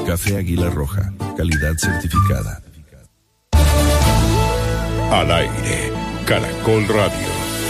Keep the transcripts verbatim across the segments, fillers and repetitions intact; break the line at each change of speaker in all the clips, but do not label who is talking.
Café Águila Roja, calidad certificada.
Al aire, Caracol Radio.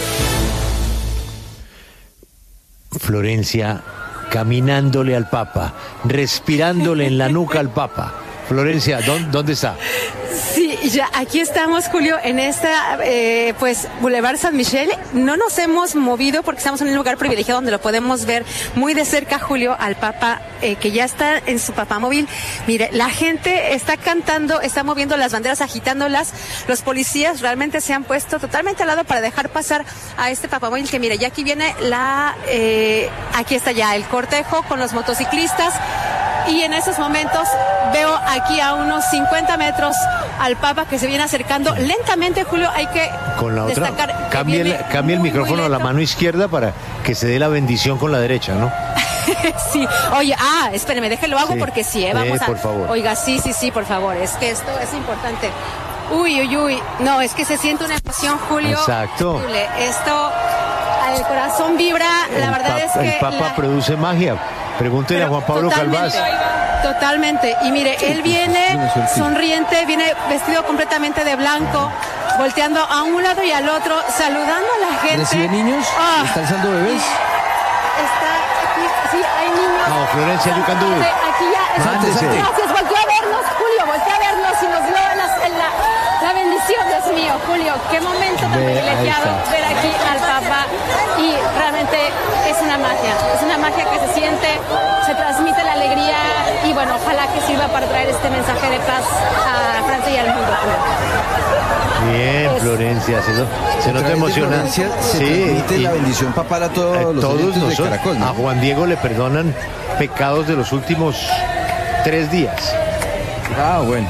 Florencia caminándole al Papa, respirándole en la nuca al Papa. Florencia, ¿dónde, dónde está?
Sí, ya aquí estamos, Julio, en esta, eh, pues, Boulevard San Michel. No nos hemos movido porque estamos en un lugar privilegiado donde lo podemos ver muy de cerca, Julio, al Papa, eh, que ya está en su papamóvil. Mire, la gente está cantando, está moviendo las banderas, agitándolas. Los policías realmente se han puesto totalmente al lado para dejar pasar a este papamóvil que, mire, ya aquí viene la, eh, aquí está ya el cortejo con los motociclistas. Y en esos momentos veo aquí a unos cincuenta metros al Papa que se viene acercando lentamente, Julio. Hay que
con la otra,
destacar
cambie el, cambie el
muy,
micrófono
muy
a la mano izquierda para que se dé la bendición con la derecha, ¿no?
Sí, oye, ah, espéreme, déjelo hago
sí.
porque sí, eh, vamos
eh,
a...
por favor.
Oiga, sí, sí, sí, por favor, es que esto es importante. Uy, uy, uy, no, es que se siente una emoción, Julio.
Exacto.
Esto, el corazón vibra, la
el
verdad
papa,
es que...
El Papa
la...
produce magia. Pregúntele
Pero
a Juan Pablo
totalmente,
Calvás.
Totalmente. Y mire, él viene sonriente, viene vestido completamente de blanco, volteando a un lado y al otro, saludando a la gente.
¿Recibe niños?
Oh,
¿Está alzando bebés?
Está aquí, sí, hay niños.
No, Florencia, you can do it.
Aquí ya.
Mándese.
Gracias, volteó a vernos, Julio, volteó a vernos y nos dio la, la, la bendición, Dios mío, Julio. Qué momento tan
Ve,
privilegiado ver aquí al Papa. Y realmente es una magia, es una magia que se siente, se transmite la alegría y bueno, ojalá que sirva para traer este mensaje de paz a Francia y al mundo.
Bien,
Es...
Florencia, se, se nota emocionante.
Se
sí,
transmite
y,
la bendición papal a todos
a
los
todos
oyentes
nosotros.
de Caracol, ¿no?
A Juan Diego le perdonan pecados de los últimos tres días.
Ah, bueno.